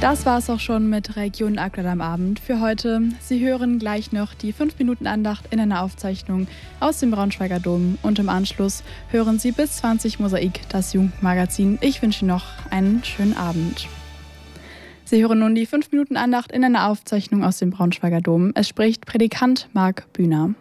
Das war's auch schon mit Region Aktuell am Abend für heute. Sie hören gleich noch die 5-Minuten-Andacht in einer Aufzeichnung aus dem Braunschweiger Dom. Und im Anschluss hören Sie bis 20 Mosaik, das Jugendmagazin. Ich wünsche Ihnen noch einen schönen Abend. Sie hören nun die 5-Minuten-Andacht in einer Aufzeichnung aus dem Braunschweiger Dom. Es spricht Predikant Marc Bühner.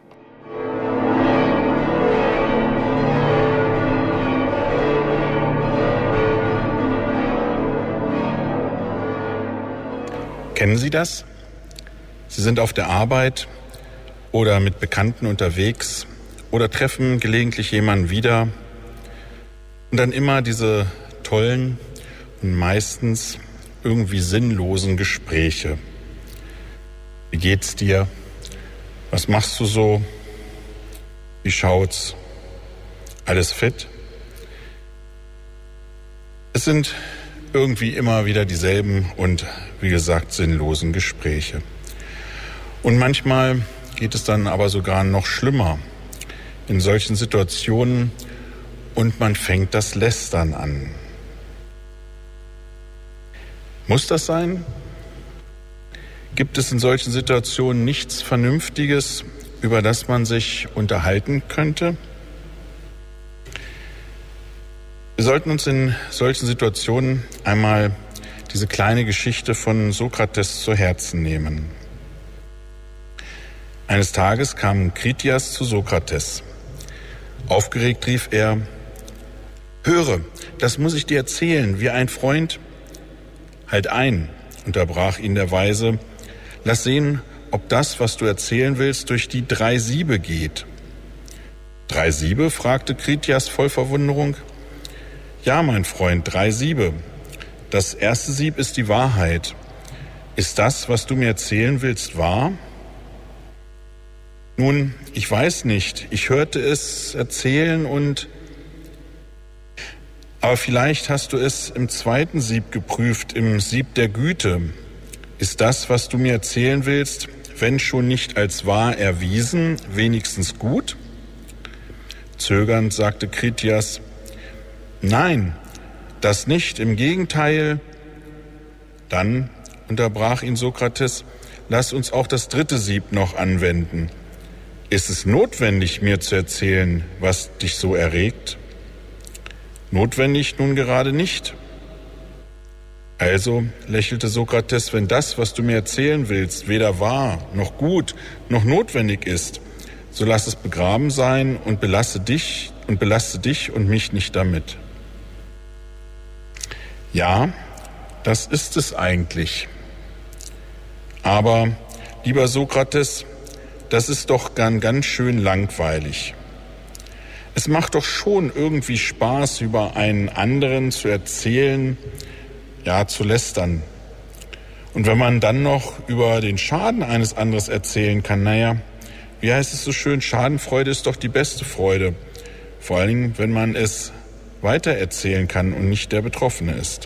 Kennen Sie das? Sie sind auf der Arbeit oder mit Bekannten unterwegs oder treffen gelegentlich jemanden wieder und dann immer diese tollen und meistens irgendwie sinnlosen Gespräche. Wie geht's dir? Was machst du so? Wie schaut's? Alles fit? Es sind irgendwie immer wieder dieselben und, wie gesagt, sinnlosen Gespräche. Und manchmal geht es dann aber sogar noch schlimmer in solchen Situationen und man fängt das Lästern an. Muss das sein? Gibt es in solchen Situationen nichts Vernünftiges, über das man sich unterhalten könnte? Wir sollten uns in solchen Situationen einmal diese kleine Geschichte von Sokrates zu Herzen nehmen. Eines Tages kam Kritias zu Sokrates. Aufgeregt rief er: »Höre, das muss ich dir erzählen, wie ein Freund.« »Halt ein«, unterbrach ihn der Weise. »Lass sehen, ob das, was du erzählen willst, durch die 3 Siebe geht.« »3 Siebe?« fragte Kritias voll Verwunderung. »Ja, mein Freund, 3 Siebe. Das erste Sieb ist die Wahrheit. Ist das, was du mir erzählen willst, wahr?« »Nun, ich weiß nicht. Ich hörte es erzählen und... Aber vielleicht hast du es im 2. Sieb geprüft, im Sieb der Güte. Ist das, was du mir erzählen willst, wenn schon nicht als wahr erwiesen, wenigstens gut?« Zögernd sagte Kritias: »Nein, das nicht, im Gegenteil.« Dann unterbrach ihn Sokrates: »Lass uns auch das 3. Sieb noch anwenden. Ist es notwendig, mir zu erzählen, was dich so erregt?« »Notwendig nun gerade nicht.« »Also«, lächelte Sokrates, »wenn das, was du mir erzählen willst, weder wahr, noch gut, noch notwendig ist, so lass es begraben sein und belaste dich und mich nicht damit.« Ja, das ist es eigentlich. Aber, lieber Sokrates, das ist doch ganz schön langweilig. Es macht doch schon irgendwie Spaß, über einen anderen zu erzählen, ja, zu lästern. Und wenn man dann noch über den Schaden eines anderen erzählen kann, naja, wie heißt es so schön, Schadenfreude ist doch die beste Freude. Vor allen Dingen, wenn man es weiter erzählen kann und nicht der Betroffene ist.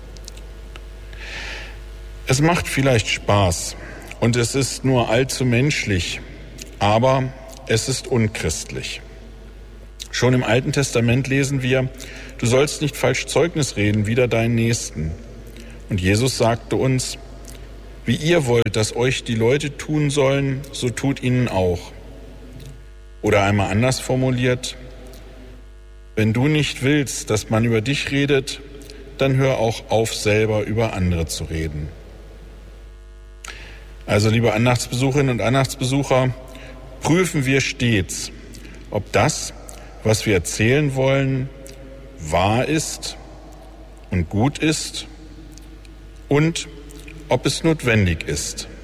Es macht vielleicht Spaß und es ist nur allzu menschlich, aber es ist unchristlich. Schon im Alten Testament lesen wir: Du sollst nicht falsch Zeugnis reden wider deinen Nächsten. Und Jesus sagte uns: Wie ihr wollt, dass euch die Leute tun sollen, so tut ihnen auch. Oder einmal anders formuliert: Wenn du nicht willst, dass man über dich redet, dann hör auch auf, selber über andere zu reden. Also, liebe Andachtsbesucherinnen und Andachtsbesucher, prüfen wir stets, ob das, was wir erzählen wollen, wahr ist und gut ist und ob es notwendig ist.